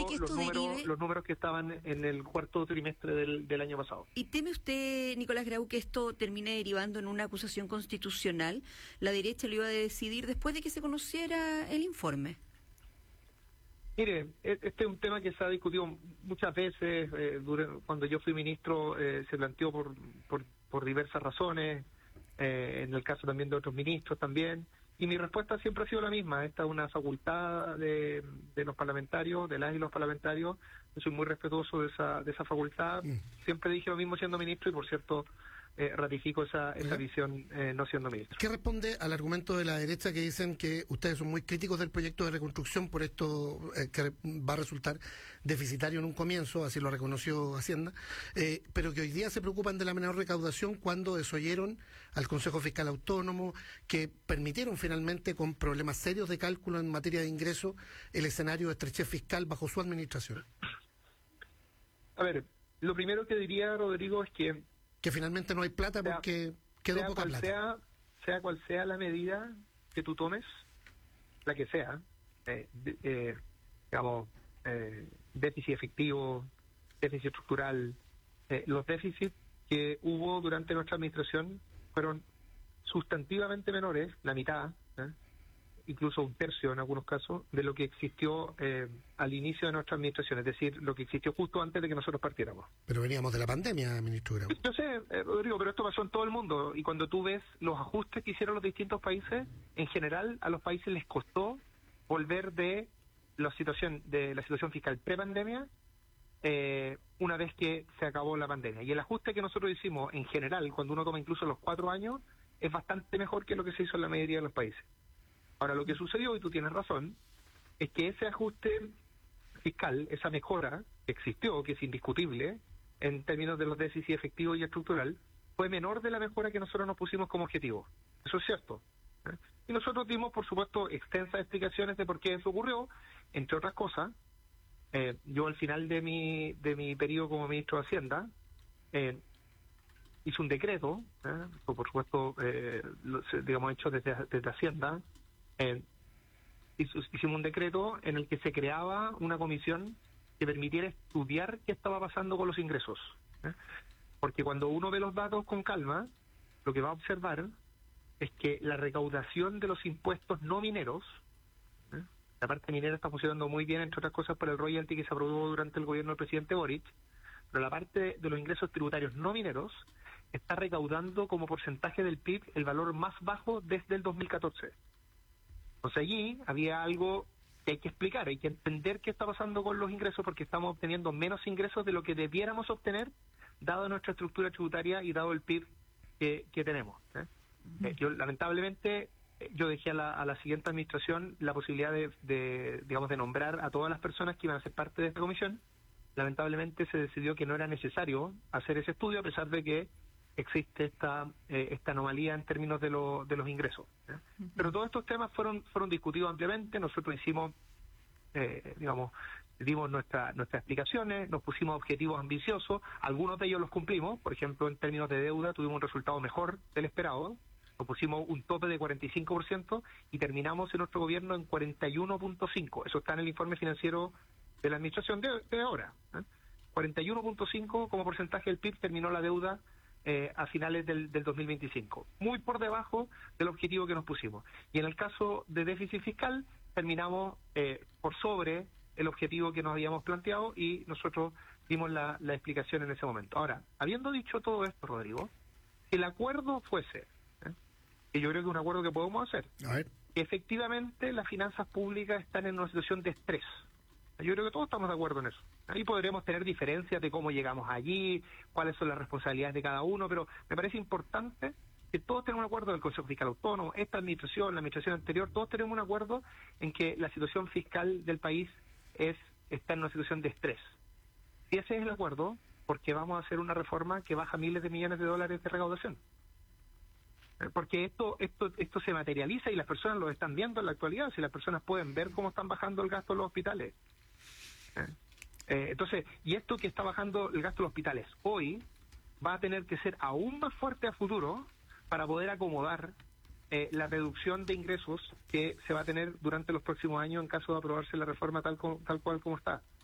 teme que esto derive... los números que estaban en el cuarto trimestre del año pasado. ¿Y teme usted, Nicolás Grau, que esto termine derivando en una acusación constitucional? La derecha lo iba a decidir después de que se conociera el informe. Mire, este es un tema que se ha discutido muchas veces. Cuando yo fui ministro se planteó por diversas razones, en el caso también de otros ministros también, y mi respuesta siempre ha sido la misma. Esta es una facultad de los parlamentarios, de las y los parlamentarios. Yo soy muy respetuoso de esa facultad. Siempre dije lo mismo siendo ministro y, por cierto, ratifico esa visión no siendo ministro. ¿Qué responde al argumento de la derecha que dicen que ustedes son muy críticos del proyecto de reconstrucción, por esto que va a resultar deficitario en un comienzo, así lo reconoció Hacienda, pero que hoy día se preocupan de la menor recaudación cuando desoyeron al Consejo Fiscal Autónomo, que permitieron finalmente, con problemas serios de cálculo en materia de ingresos, el escenario de estrechez fiscal bajo su administración? A ver, lo primero que diría, Rodrigo, es que finalmente no hay plata porque quedó poca plata. Sea cual sea la medida que tú tomes, la que sea, déficit efectivo, déficit estructural, los déficits que hubo durante nuestra administración fueron sustantivamente menores, la mitad, incluso un tercio en algunos casos, de lo que existió al inicio de nuestra administración, es decir, lo que existió justo antes de que nosotros partiéramos. Pero veníamos de la pandemia, ministro Grau. Yo sé, Rodrigo, pero esto pasó en todo el mundo, y cuando tú ves los ajustes que hicieron los distintos países, en general a los países les costó volver de la situación fiscal pre-pandemia una vez que se acabó la pandemia. Y el ajuste que nosotros hicimos en general, cuando uno toma incluso los 4 años, es bastante mejor que lo que se hizo en la mayoría de los países. Ahora, lo que sucedió, y tú tienes razón, es que ese ajuste fiscal, esa mejora que existió, que es indiscutible, en términos de los déficits efectivos y estructural, fue menor de la mejora que nosotros nos pusimos como objetivo. Eso es cierto. Y nosotros dimos, por supuesto, extensas explicaciones de por qué eso ocurrió, entre otras cosas. Yo, al final de mi periodo como ministro de Hacienda, hice un decreto, por supuesto, hecho desde Hacienda. Hicimos un decreto en el que se creaba una comisión que permitiera estudiar qué estaba pasando con los ingresos, porque cuando uno ve los datos con calma, lo que va a observar es que la recaudación de los impuestos no mineros, la parte minera está funcionando muy bien, entre otras cosas por el royalty que se aprobó durante el gobierno del presidente Boric, pero la parte de los ingresos tributarios no mineros está recaudando como porcentaje del PIB el valor más bajo desde el 2014. Entonces allí había algo que hay que explicar, hay que entender qué está pasando con los ingresos, porque estamos obteniendo menos ingresos de lo que debiéramos obtener, dado nuestra estructura tributaria y dado el PIB que tenemos. Yo, lamentablemente, dejé a la siguiente administración la posibilidad de nombrar a todas las personas que iban a ser parte de esta comisión. Lamentablemente se decidió que no era necesario hacer ese estudio, a pesar de que existe esta anomalía en términos de los ingresos. Pero todos estos temas fueron discutidos ampliamente. Nosotros dimos nuestras explicaciones, nos pusimos objetivos ambiciosos, algunos de ellos los cumplimos. Por ejemplo, en términos de deuda tuvimos un resultado mejor del esperado, nos pusimos un tope de 45% y terminamos en nuestro gobierno en 41.5%. Eso está en el informe financiero de la administración de ahora. 41.5% como porcentaje del PIB terminó la deuda a finales del 2025, muy por debajo del objetivo que nos pusimos. Y en el caso de déficit fiscal, terminamos por sobre el objetivo que nos habíamos planteado, y nosotros dimos la explicación en ese momento. Ahora, habiendo dicho todo esto, Rodrigo, si el acuerdo fuese, y yo creo que es un acuerdo que podemos hacer, que efectivamente las finanzas públicas están en una situación de estrés. Yo creo que todos estamos de acuerdo en eso. Ahí podremos tener diferencias de cómo llegamos allí, cuáles son las responsabilidades de cada uno, pero me parece importante que todos tenemos un acuerdo del Consejo Fiscal Autónomo, esta administración, la administración anterior, todos tenemos un acuerdo en que la situación fiscal del país está en una situación de estrés. Si ese es el acuerdo, porque vamos a hacer una reforma que baja miles de millones de dólares de recaudación. Porque esto se materializa y las personas lo están viendo en la actualidad, si las personas pueden ver cómo están bajando el gasto en los hospitales. Entonces, y esto que está bajando el gasto en los hospitales hoy va a tener que ser aún más fuerte a futuro para poder acomodar la reducción de ingresos que se va a tener durante los próximos años en caso de aprobarse la reforma tal cual como está.